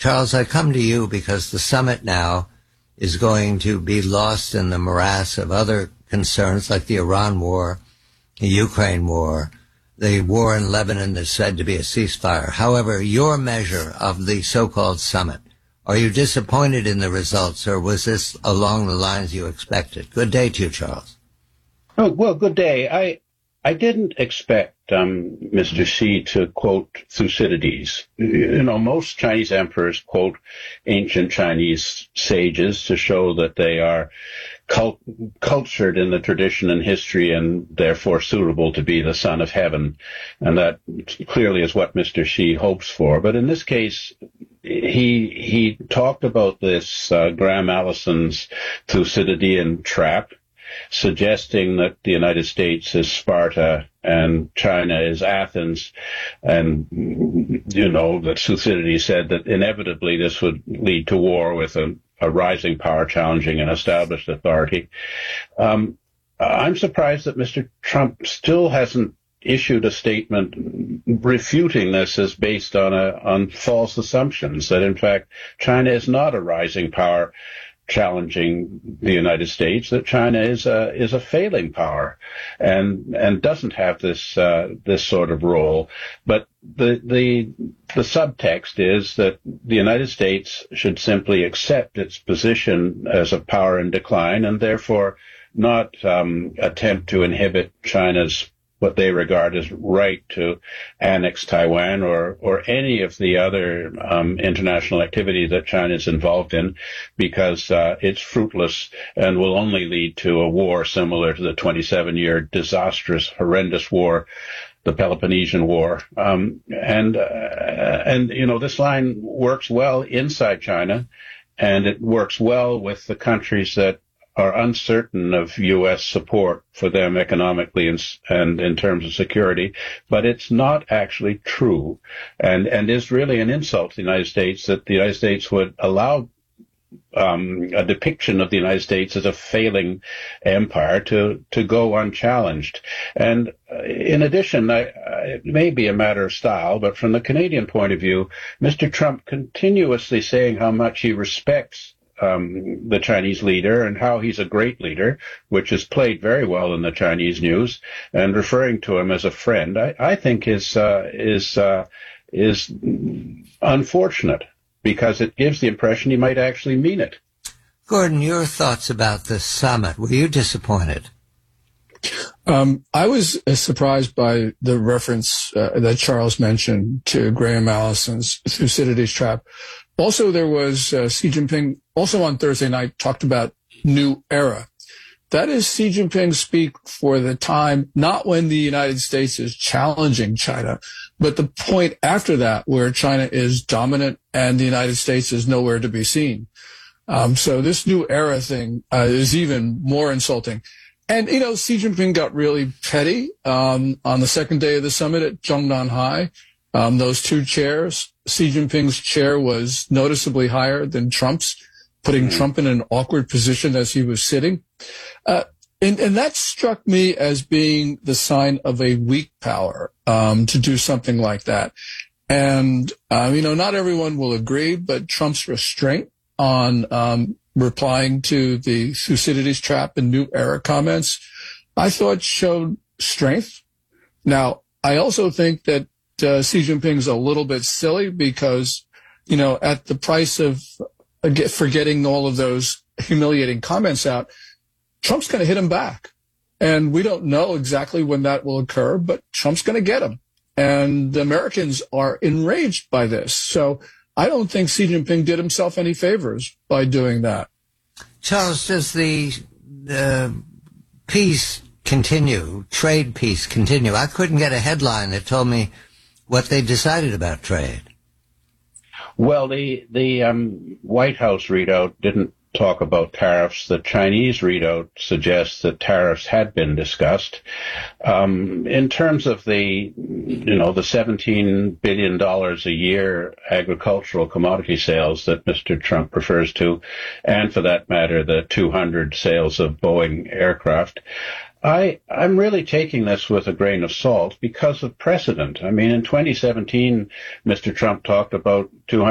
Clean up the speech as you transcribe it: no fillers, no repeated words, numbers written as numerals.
Charles, I come to you because the summit now is going to be lost in the morass of other concerns like the Iran war, the Ukraine war, the war in Lebanon that's said to be a ceasefire. However, your measure of the so-called summit, are you disappointed in the results, or was this along the lines you expected? Good day to you, Charles. Oh, well, good day. I didn't expect Mr. Xi to quote Thucydides. You know, most Chinese emperors quote ancient Chinese sages to show that they are cultured in the tradition and history and therefore suitable to be the son of heaven. And that clearly is what Mr. Xi hopes for. But in this case, he talked about this Graham Allison's Thucydidean trap, suggesting that the United States is Sparta and China is Athens, and, you know, that Thucydides said that inevitably this would lead to war with a rising power challenging an established authority. I'm surprised that Mr. Trump still hasn't issued a statement refuting this as based on false assumptions, that in fact China is not a rising power challenging the United States, that China is a failing power and doesn't have this sort of role. But the subtext is that the United States should simply accept its position as a power in decline and therefore not attempt to inhibit China's what they regard as right to annex Taiwan or any of the other international activity that China is involved in, because it's fruitless and will only lead to a war similar to the 27-year disastrous, horrendous war, the Peloponnesian War. And you know, this line works well inside China, and it works well with the countries that are uncertain of U.S. support for them economically and in terms of security, but it's not actually true, and is really an insult to the United States that the United States would allow a depiction of the United States as a failing empire to go unchallenged. And in addition, it may be a matter of style, but from the Canadian point of view, Mr. Trump continuously saying how much he respects the Chinese leader and how he's a great leader, which is played very well in the Chinese news, and referring to him as a friend, I think is unfortunate, because it gives the impression he might actually mean it. Gordon, your thoughts about the summit? Were you disappointed? I was surprised by the reference that Charles mentioned to Graham Allison's Thucydides trap. Also, there was Xi Jinping, also on Thursday night, talked about new era. That is Xi Jinping speak for the time, not when the United States is challenging China, but the point after that where China is dominant and the United States is nowhere to be seen. So this new era thing is even more insulting. And, you know, Xi Jinping got really petty on the second day of the summit at Zhongnan High. Those two chairs, Xi Jinping's chair was noticeably higher than Trump's, putting Trump in an awkward position as he was sitting. And that struck me as being the sign of a weak power to do something like that. And, you know, not everyone will agree, but Trump's restraint on replying to the Thucydides trap and new era comments, I thought showed strength. Now, I also think that Xi Jinping's a little bit silly because, you know, at the price of for getting all of those humiliating comments out, Trump's going to hit him back. And we don't know exactly when that will occur, but Trump's going to get him. And the Americans are enraged by this. So I don't think Xi Jinping did himself any favors by doing that. Charles, does the peace continue, trade peace continue? I couldn't get a headline that told me what they decided about trade. Well, the White House readout didn't talk about tariffs. The Chinese readout suggests that tariffs had been discussed. In terms of the $17 billion a year agricultural commodity sales that Mr. Trump refers to, and for that matter, the 200 sales of Boeing aircraft, I'm really taking this with a grain of salt because of precedent. I mean, in 2017, Mr. Trump talked about 200